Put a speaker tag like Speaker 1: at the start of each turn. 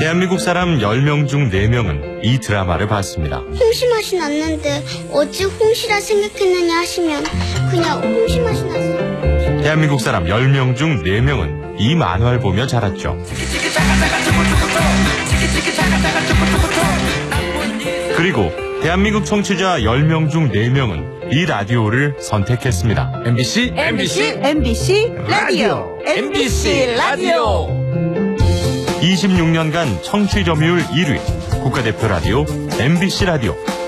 Speaker 1: 대한민국 사람 10명 중 4명은 이 드라마를 봤습니다.
Speaker 2: 홍시 맛이 났는데 어찌 홍시라 생각했느냐 하시면 그냥 홍시 맛이 났어요.
Speaker 1: 대한민국 사람 10명 중 4명은 이 만화를 보며 자랐죠. 그리고 대한민국 청취자 10명 중 4명은 이 라디오를 선택했습니다.
Speaker 3: MBC 라디오. MBC 라디오.
Speaker 1: 26년간 청취 점유율 1위 국가대표 라디오 MBC 라디오.